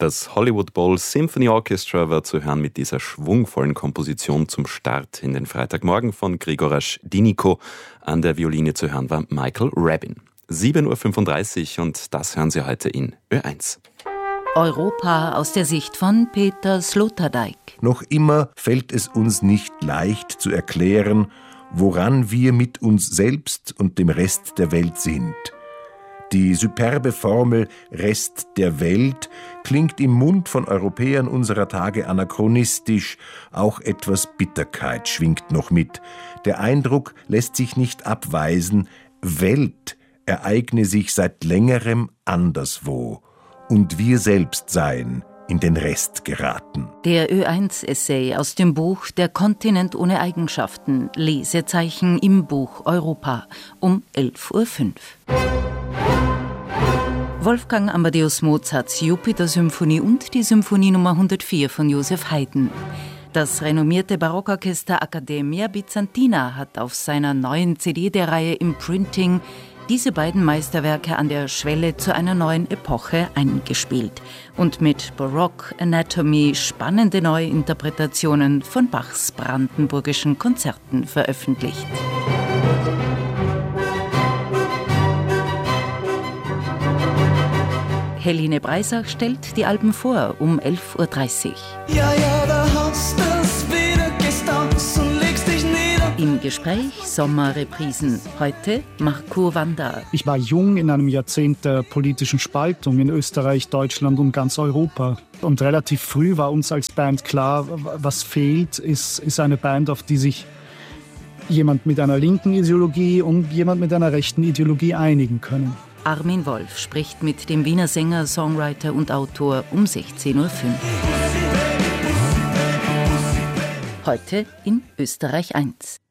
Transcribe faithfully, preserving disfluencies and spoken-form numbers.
Das Hollywood Bowl Symphony Orchestra war zu hören mit dieser schwungvollen Komposition zum Start in den Freitagmorgen von Grigoras Diniko. An der Violine zu hören war Michael Rabin. sieben Uhr fünfunddreißig und das hören Sie heute in Ö eins. Europa aus der Sicht von Peter Sloterdijk. Noch immer fällt es uns nicht leicht zu erklären, woran wir mit uns selbst und dem Rest der Welt sind. Die superbe Formel Rest der Welt klingt im Mund von Europäern unserer Tage anachronistisch, auch etwas Bitterkeit schwingt noch mit. Der Eindruck lässt sich nicht abweisen, Welt ereigne sich seit längerem anderswo und wir selbst seien in den Rest geraten. Der Ö eins Essay aus dem Buch Der Kontinent ohne Eigenschaften, Lesezeichen im Buch Europa, um elf Uhr fünf. Wolfgang Amadeus Mozarts Jupiter-Symphonie und die Symphonie Nummer hundertvier von Joseph Haydn. Das renommierte Barockorchester Accademia Byzantina hat auf seiner neuen C D der Reihe Imprinting diese beiden Meisterwerke an der Schwelle zu einer neuen Epoche eingespielt und mit Baroque Anatomy spannende neue Interpretationen von Bachs brandenburgischen Konzerten veröffentlicht. Helene Breisach stellt die Alben vor um elf Uhr dreißig. Ja, ja, da hast du's wieder gestanzt und legst dich nieder. Im Gespräch Sommerreprisen. Heute Marco Wanda. Ich war jung in einem Jahrzehnt der politischen Spaltung in Österreich, Deutschland und ganz Europa. Und relativ früh war uns als Band klar, was fehlt, ist, ist eine Band, auf die sich jemand mit einer linken Ideologie und jemand mit einer rechten Ideologie einigen können. Armin Wolf spricht mit dem Wiener Sänger, Songwriter und Autor um sechzehn Uhr fünf. Heute in Österreich eins.